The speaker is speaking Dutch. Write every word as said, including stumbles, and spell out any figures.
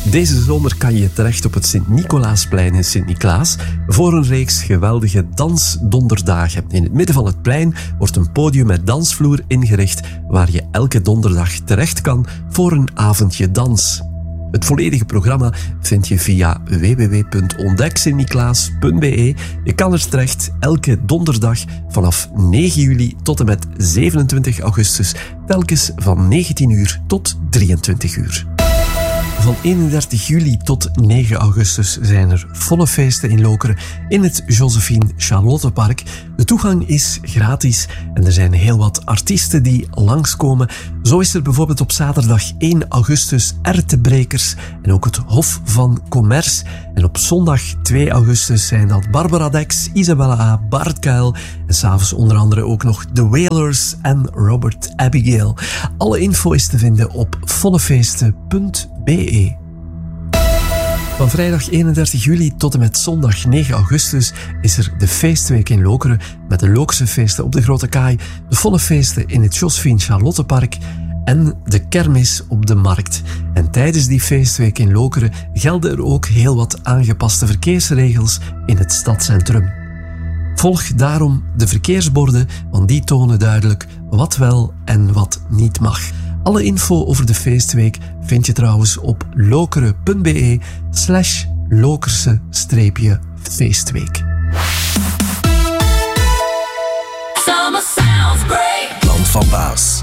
Deze zomer kan je terecht op het Sint-Nicolaasplein in Sint-Niklaas voor een reeks geweldige dansdonderdagen. In het midden van het plein wordt een podium met dansvloer ingericht waar je elke donderdag terecht kan voor een avondje dans. Het volledige programma vind je via w w w punt ontdek sint niklaas punt b e. Je kan er terecht elke donderdag vanaf negen juli tot en met zevenentwintig augustus, telkens van negentien uur tot drieëntwintig uur. Van eenendertig juli tot negen augustus zijn er volle feesten in Lokeren in het Josephine Charlottepark. De toegang is gratis en er zijn heel wat artiesten die langskomen. Zo is er bijvoorbeeld op zaterdag één augustus Ertebrekers en ook het Hof van Commerce. En op zondag twee augustus zijn dat Barbara Dex, Isabella A, Bart Kuil en s'avonds onder andere ook nog The Wailers en Robert Abigail. Alle info is te vinden op vollefeesten punt b e. Van vrijdag eenendertig juli tot en met zondag negen augustus is er de feestweek in Lokeren met de Lokerse feesten op de Grote Kaai, de volle feesten in het Josephine Charlottepark en de kermis op de markt. En tijdens die feestweek in Lokeren gelden er ook heel wat aangepaste verkeersregels in het stadscentrum. Volg daarom de verkeersborden, want die tonen duidelijk wat wel en wat niet mag. Alle info over de feestweek vind je trouwens op lokeren punt b e slash lokerse streepje feestweek. Summer sounds great. Land van Baas.